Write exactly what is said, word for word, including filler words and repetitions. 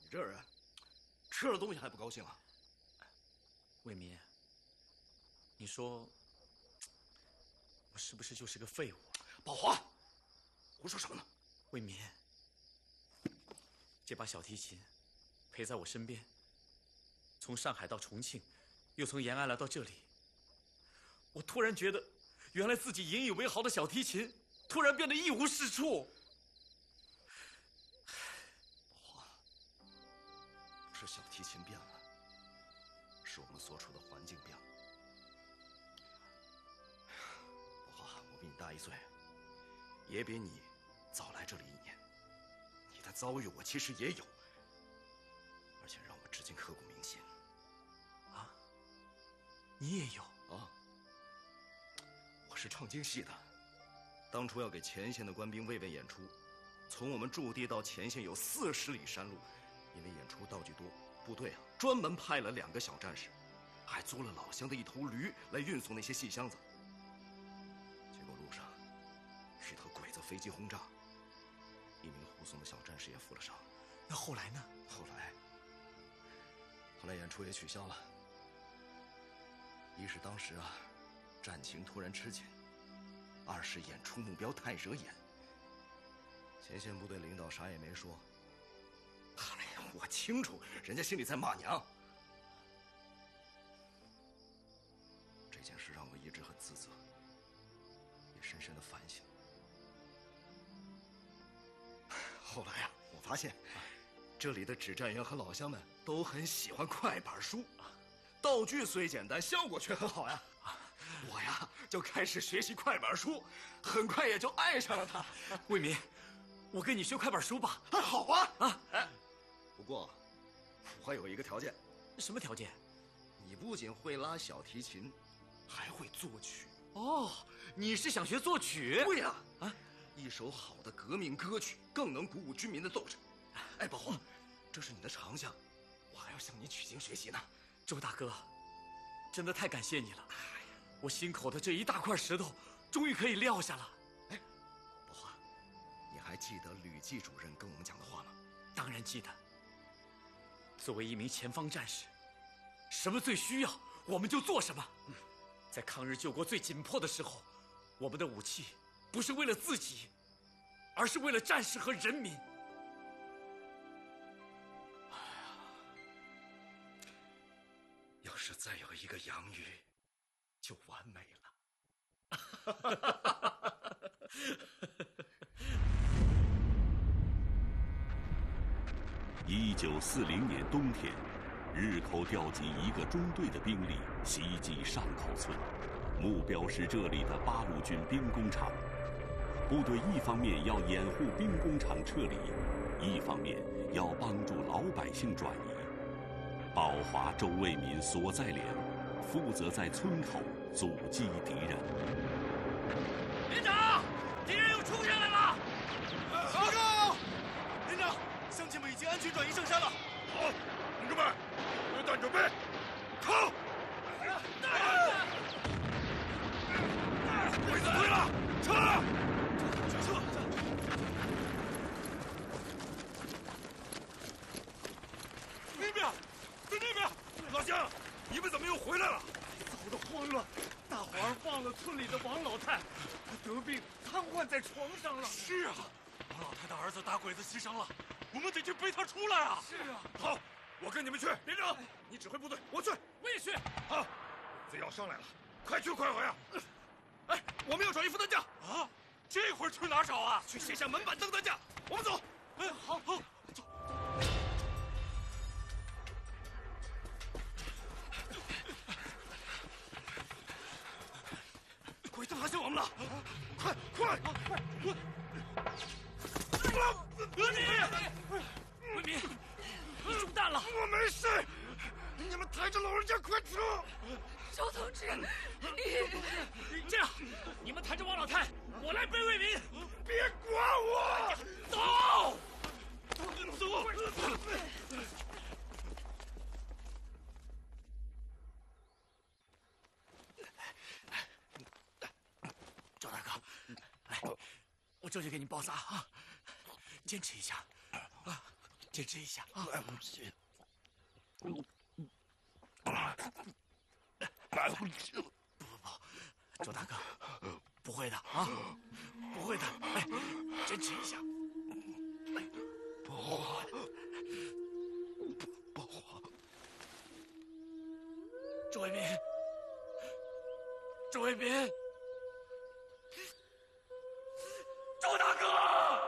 你这人吃了东西还不高兴啊？ 卫民，你说我是不是就是个废物？ 宝华，胡说什么呢？ 卫民，这把小提琴陪在我身边，从上海到重庆，又从延安来到这里，我突然觉得，原来自己引以为豪的小提琴，突然变得一无是处。 宝华，不是小提琴变了，是我们所处的环境变了。宝华，我比你大一岁，也比你早来这里一年，你的遭遇我其实也有，而且让我至今刻骨铭心。 啊，你也有啊？我是唱京戏的，当初要给前线的官兵慰问演出，从我们驻地到前线有四十里山路，因为演出道具多，部队啊专门派了两个小战士，还租了老乡的一头驴来运送那些细箱子。结果路上一头鬼子飞机轰炸，一名护送的小战士也负了伤。 那后来呢？ 后来，后来演出也取消了。一是当时啊，战情突然吃紧；二是演出目标太惹眼。前线部队领导啥也没说。哎呀，我清楚，人家心里在骂娘。这件事让我一直很自责，也深深的反省。后来啊，我发现，这里的指战员和老乡们都很喜欢快板书。道具虽简单，效果却很好呀！我呀就开始学习快板书，很快也就爱上了它。 卫民，我跟你学快板书吧。 啊，好啊！啊，哎，不过我有一个条件。 什么条件？ 你不仅会拉小提琴，还会作曲。 哦，你是想学作曲？ 对呀！啊，一首好的革命歌曲更能鼓舞军民的斗志。哎，宝华，这是你的长项，我还要向你取经学习呢。 周大哥，真的太感谢你了！哎呀，我心口的这一大块石头，终于可以撂下了。 哎，宝华，你还记得吕季主任跟我们讲的话吗？ 当然记得。作为一名前方战士，什么最需要，我们就做什么。嗯，在抗日救国最紧迫的时候，我们的武器不是为了自己，而是为了战士和人民。 要是再有一个杨宇，就完美了。 一九四零年冬天，日寇调集一个中队的兵力袭击上口村，目标是这里的八路军兵工厂。部队一方面要掩护兵工厂撤离，一方面要帮助老百姓转移。宝华、周卫民所在连负责在村口阻击敌人。 连长，敌人又冲下来了！ 报告，连长，乡亲们已经安全转移上山了。 好，同志们，榴弹准备，靠！鬼子退了，撤！ 撤！那边，在那边！ 老乡，你们怎么又回来了？ 糟得慌了，大伙儿忘了村里的王老太，她得病瘫痪在床上了。 是啊， 王老太的儿子打鬼子袭伤了，我们得去背他出来啊！ 是啊，好，我跟你们去。连长，你指挥部队，我去。 我也去。 好，鬼子要上来了，快去快回啊！哎，我们要找一副担架啊！这会儿去哪找啊？ 去卸下门板凳担架。我们走。 哎，好，好，走。 鬼子发现我们了！快快快！我， 卫民，卫民，你中弹了！ 我没事，你们抬着老人家快走！ 周同志， 你这样，你们抬着王老太，我来背卫民。 别管我， 走， 走！ 赵大哥，来，我这就给你包扎啊，坚持一下啊！ 坚持一下啊！ 来不及，来不及了！ 不不不，周大哥，不会的啊，不会的，哎，坚持一下。哎， 不会，不会。 周卫民，周卫民。